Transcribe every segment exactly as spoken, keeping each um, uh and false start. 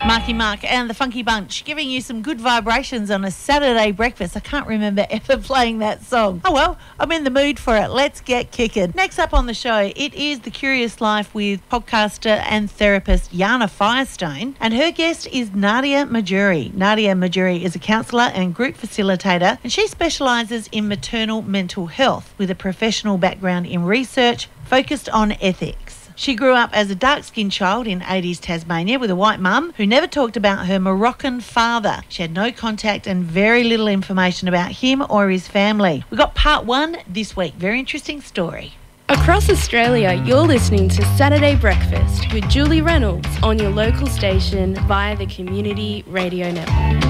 Marky Mark and the Funky Bunch giving you some good vibrations on a Saturday breakfast. I can't remember ever playing that song. Oh well, I'm in the mood for it. Let's get kicking. Next up on the show, it is The Curious Life with podcaster and therapist Jana Firestone, and her guest is Nadia Majuri. Nadia Majuri is a counsellor and group facilitator, and she specialises in maternal mental health with a professional background in research focused on ethics. She grew up as a dark-skinned child in eighties Tasmania with a white mum who never talked about her Moroccan father. She had no contact and very little information about him or his family. We got part one this week. Very interesting story. Across Australia, you're listening to Saturday Breakfast with Julie Reynolds on your local station via the Community Radio Network.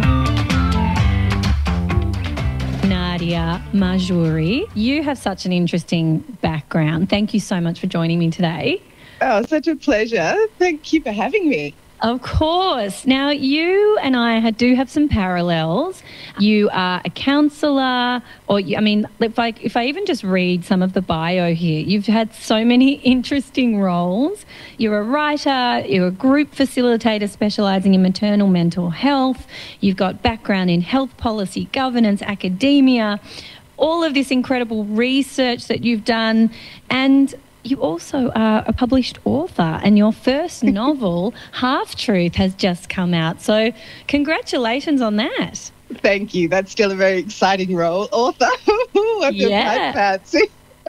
Nadia Majuri, you have such an interesting background. Thank you so much for joining me today. Oh, such a pleasure. Thank you for having me. Of course. Now, you and I do have some parallels. You are a counsellor, or you, I mean, if I, if I even just read some of the bio here, you've had so many interesting roles. You're a writer, you're a group facilitator specialising in maternal mental health. You've got background in health policy, governance, academia, all of this incredible research that you've done, and you also are a published author, and your first novel, Half Truth, has just come out. So congratulations on that. Thank you. That's still a very exciting role, author. I feel yeah, quite fancy.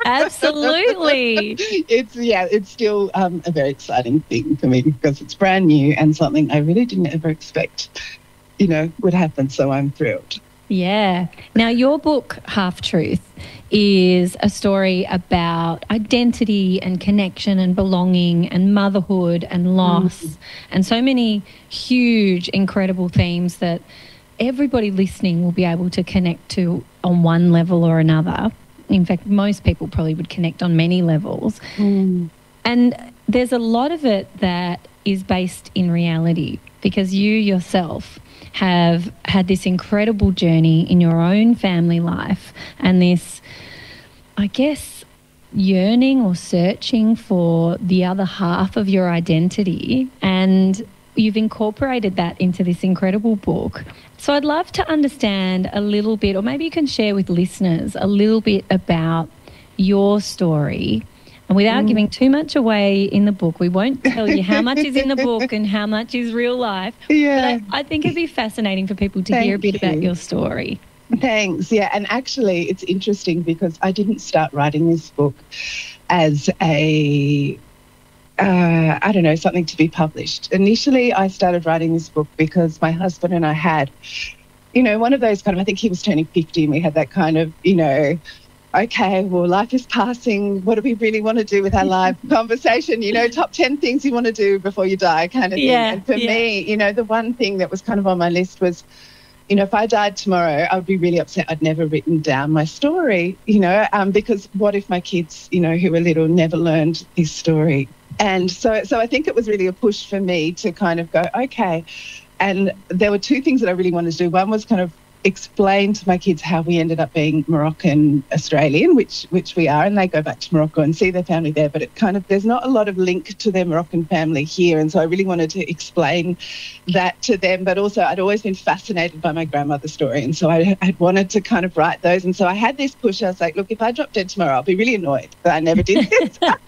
Absolutely. It's, yeah, it's still um, a very exciting thing for me because it's brand new and something I really didn't ever expect, you know, would happen. So I'm thrilled. Yeah. Now, your book, Half Truth, is a story about identity and connection and belonging and motherhood and loss mm. and so many huge, incredible themes that everybody listening will be able to connect to on one level or another. In fact, most people probably would connect on many levels. Mm. And there's a lot of it that is based in reality because you yourself have had this incredible journey in your own family life and this, I guess, yearning or searching for the other half of your identity, and you've incorporated that into this incredible book. So I'd love to understand a little bit, or maybe you can share with listeners a little bit about your story. And without mm. giving too much away in the book, we won't tell you how much is in the book and how much is real life. Yeah. But I, I think it'd be fascinating for people to Thank hear a bit you. about your story. Thanks. Yeah, and actually it's interesting because I didn't start writing this book as a, uh, I don't know, something to be published. Initially, I started writing this book because my husband and I had, you know, one of those kind of, I think he was turning fifty and we had that kind of, you know, okay, well, life is passing. What do we really want to do with our life? Conversation, you know, top ten things you want to do before you die kind of thing. Yeah, and for yeah. me, you know, the one thing that was kind of on my list was, you know, if I died tomorrow, I would be really upset I'd never written down my story, you know, um, because what if my kids, you know, who were little never learned this story? And so, so I think it was really a push for me to kind of go, okay. And there were two things that I really wanted to do. One was kind of explain to my kids how we ended up being Moroccan Australian, which which we are, and they go back to Morocco and see their family there, but it kind of, there's not a lot of link to their Moroccan family here, and so I really wanted to explain that to them. But also I'd always been fascinated by my grandmother's story, and so I had wanted to kind of write those, and so I had this push. I was like, look, if I drop dead tomorrow, I'll be really annoyed that I never did this. But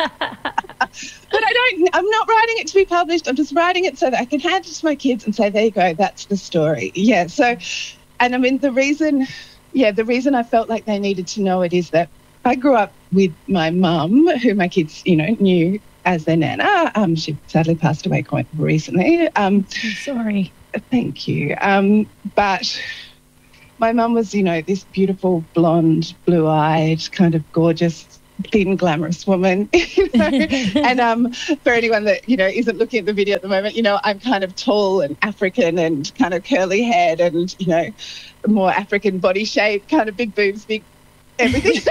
I don't, I'm not writing it to be published, I'm just writing it so that I can hand it to my kids and say, there you go, that's the story. Yeah, so And I mean, the reason, yeah, the reason I felt like they needed to know it is that I grew up with my mum, who my kids, you know, knew as their nana. Um, she sadly passed away quite recently. Um, I'm sorry. Thank you. Um, but my mum was, you know, this beautiful, blonde, blue-eyed, kind of gorgeous, thin, glamorous woman, you know. And um, for anyone that, you know, isn't looking at the video at the moment, you know, I'm kind of tall and African and kind of curly haired and, you know, more African body shape, kind of big boobs, big everything.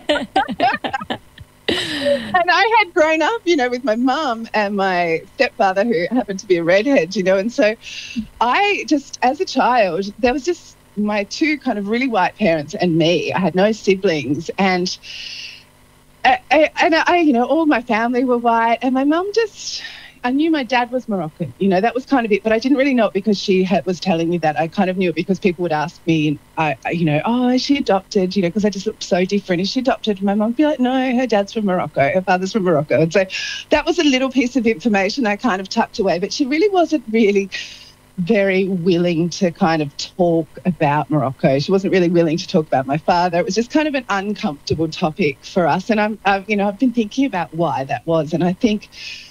And I had grown up, you know, with my mum and my stepfather, who happened to be a redhead, you know, and so I just, as a child, there was just my two kind of really white parents and me. I had no siblings, and I, I, and I, you know, all my family were white, and my mum just, I knew my dad was Moroccan. You know, that was kind of it. But I didn't really know it because she had, was telling me that. I kind of knew it because people would ask me, I, you know, oh, is she adopted? You know, because I just looked so different. Is she adopted? My mum would be like, no, her dad's from Morocco. Her father's from Morocco. And so that was a little piece of information I kind of tucked away. But she really wasn't really very willing to kind of talk about Morocco. She wasn't really willing to talk about my father. It was just kind of an uncomfortable topic for us. And I'm, I've, you know, I've been thinking about why that was. And I think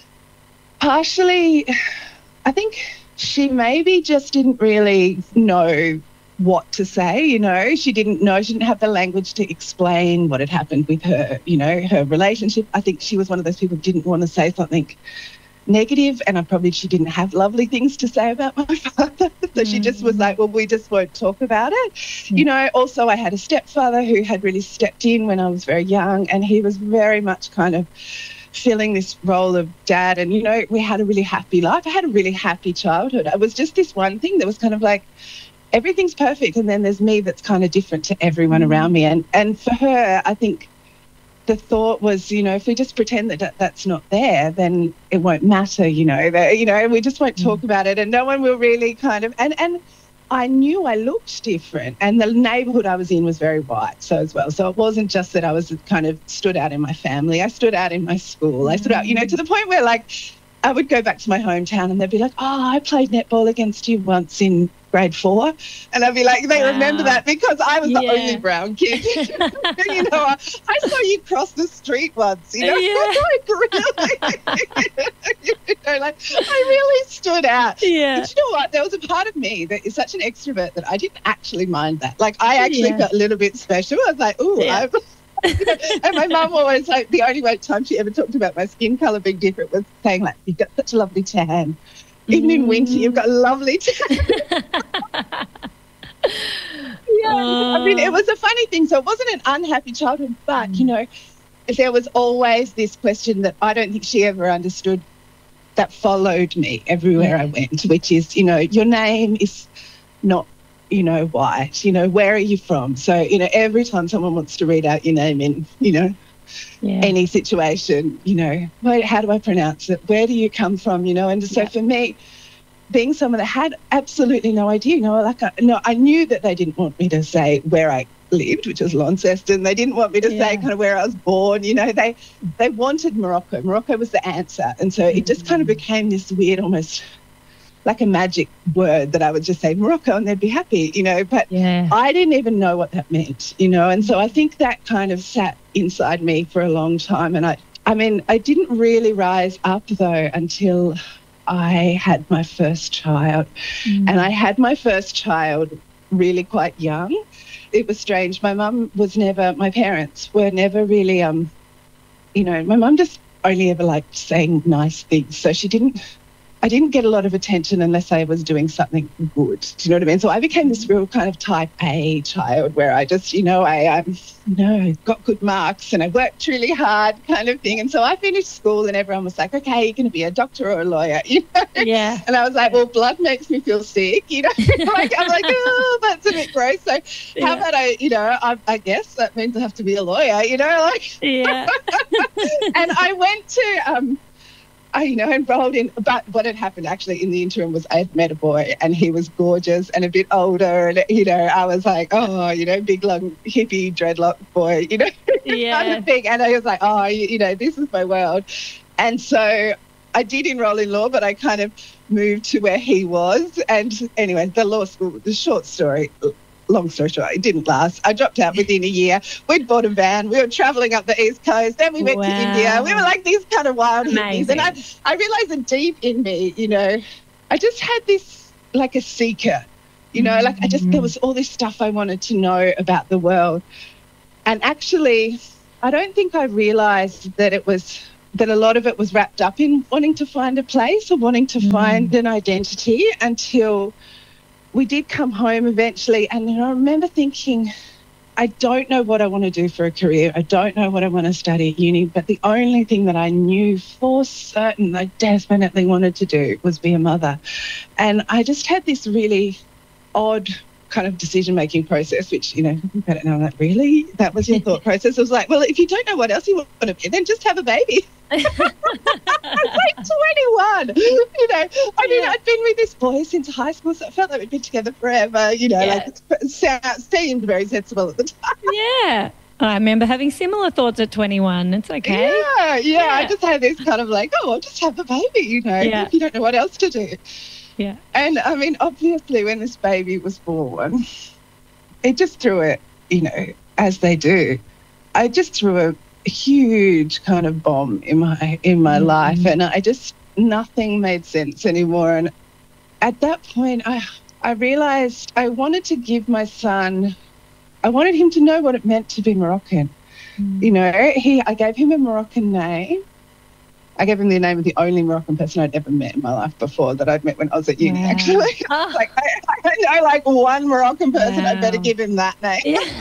partially, I think she maybe just didn't really know what to say, you know. She didn't know, she didn't have the language to explain what had happened with her, you know, her relationship. I think she was one of those people who didn't want to say something negative, and I probably she didn't have lovely things to say about my father. So mm. she just was like, well, we just won't talk about it. Mm. You know, also I had a stepfather who had really stepped in when I was very young, and he was very much kind of filling this role of dad. And, you know, we had a really happy life. I had a really happy childhood. It was just this one thing that was kind of like, everything's perfect, and then there's me that's kind of different to everyone mm. around me. And, and for her, I think the thought was, you know, if we just pretend that that's not there, then it won't matter, you know, that, you know, we just won't talk mm. about it, and no one will really kind of, and, and I knew I looked different, and the neighbourhood I was in was very white, so as well. So it wasn't just that I was kind of stood out in my family. I stood out in my school. I stood out, you know, to the point where, like, I would go back to my hometown and they'd be like, oh, I played netball against you once in grade four. And I'd be like, they wow. remember that because I was yeah. the only brown kid. You know, I, I saw you cross the street once, you know, yeah. like, really? You know, like, I really stood out. Yeah. But you know what? There was a part of me that is such an extrovert that I didn't actually mind that. Like, I actually yeah. felt a little bit special. I was like, ooh, yeah. I'm... And my mum always, like, the only time she ever talked about my skin colour being different was saying, like, you've got such a lovely tan. Even mm. in winter, you've got a lovely tan. Yeah, uh. I mean, it was a funny thing. So it wasn't an unhappy childhood, but, mm. you know, there was always this question that I don't think she ever understood that followed me everywhere yeah. I went, which is, you know, your name is not, you know, white, you know, where are you from? So, you know, every time someone wants to read out your name in, you know, yeah. any situation, you know, wait, how do I pronounce it? Where do you come from? You know, and so yeah. for me, being someone that had absolutely no idea, you know, like, I, no, I knew that they didn't want me to say where I lived, which was Launceston. They didn't want me to yeah. say kind of where I was born, you know, they, they wanted Morocco. Morocco was the answer. And so mm-hmm. it just kind of became this weird, almost like a magic word that I would just say Morocco and they'd be happy, you know, but yeah. I didn't even know what that meant, you know, and so I think that kind of sat inside me for a long time. And I, I mean, I didn't really rise up though until I had my first child. Mm. And I had my first child really quite young. It was strange. My mum was never, my parents were never really, um, you know, my mum just only ever liked saying nice things. So she didn't, I didn't get a lot of attention unless I was doing something good. Do you know what I mean? So I became this real kind of type A child where I just, you know, I, um, you know, got good marks and I worked really hard kind of thing. And so I finished school and everyone was like, okay, you're going to be a doctor or a lawyer, you know? Yeah. And I was like, well, blood makes me feel sick, you know? like, I'm like, oh, that's a bit gross. So how yeah. about I, you know, I, I guess that means I have to be a lawyer, you know? Like, yeah. And I went to, um, I, you know, enrolled in, but what had happened actually in the interim was I had met a boy and he was gorgeous and a bit older and, you know, I was like, oh, you know, big, long, hippie, dreadlock boy, you know, yeah. kind of thing. And I was like, oh, you, you know, this is my world. And so I did enroll in law, but I kind of moved to where he was. And anyway, the law school, the short story, long story short, it didn't last. I dropped out within a year. We'd bought a van. We were travelling up the East Coast. Then we went wow. to India. We were like these kind of wild hippies. And I, I realised that deep in me, you know, I just had this, like a seeker, you know, mm-hmm. like I just, there was all this stuff I wanted to know about the world. And actually, I don't think I realised that it was, that a lot of it was wrapped up in wanting to find a place or wanting to mm-hmm. find an identity until we did come home eventually. And I remember thinking, I don't know what I want to do for a career. I don't know what I want to study at uni, but the only thing that I knew for certain I definitely wanted to do was be a mother. And I just had this really odd kind of decision-making process, which, you know, I don't know, I'm like, really? That was your thought process? I was like, well, if you don't know what else you want to be, then just have a baby. I was like twenty-one, you know. I mean, yeah. I'd been with this boy since high school, so I felt like we'd been together forever, you know, yeah. like it sound, seemed very sensible at the time. Yeah. I remember having similar thoughts at twenty-one. It's okay. Yeah, yeah, yeah. I just had this kind of like, oh, I'll just have a baby, you know, yeah. if you don't know what else to do. Yeah. And, I mean, obviously when this baby was born, it just threw it, you know, as they do. I just threw a huge kind of bomb in my in my mm-hmm. life, and I just, nothing made sense anymore. And at that point, I I realised I wanted to give my son, I wanted him to know what it meant to be Moroccan. Mm. You know, he I gave him a Moroccan name. I gave him the name of the only Moroccan person I'd ever met in my life before, that I'd met when I was at uni, wow. actually. Oh. Like, I, I know like one Moroccan person, wow. I'd better give him that name. Yeah.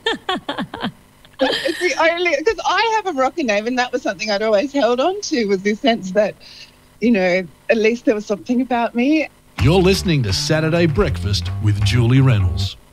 It's the only, because I have a Moroccan name, and that was something I'd always held on to, was this sense that, you know, at least there was something about me. You're listening to Saturday Breakfast with Julie Reynolds.